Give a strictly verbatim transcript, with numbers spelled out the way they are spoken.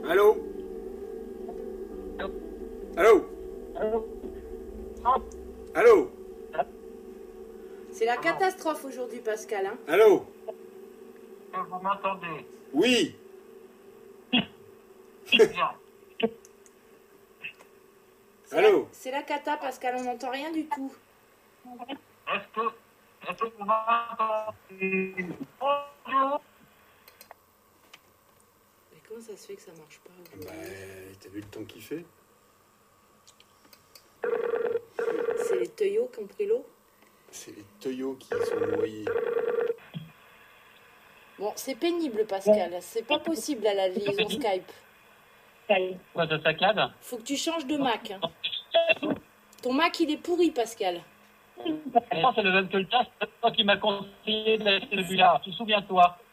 Allô? Allô? Allô? C'est la catastrophe aujourd'hui, Pascal. Hein. Allô? Vous m'entendez? Oui. Bien. C'est Allô? la, c'est la cata, Pascal, on n'entend rien du tout. Est-ce que, est-ce que vous m'entendez? Bonjour. Mais comment ça se fait que ça marche pas aujourd'hui? Bah, t'as vu le temps qu'il fait? C'est les teuillots qui ont pris l'eau? C'est les Toyos qui sont noyés. Bon, c'est pénible, Pascal. C'est pas possible à la liaison Skype. Quoi de saccade? Faut que tu changes de Mac. Hein. Ton Mac, il est pourri, Pascal. C'est le même que le casque, c'est toi qui m'as conseillé d'acheter celui-là. Tu te souviens-toi?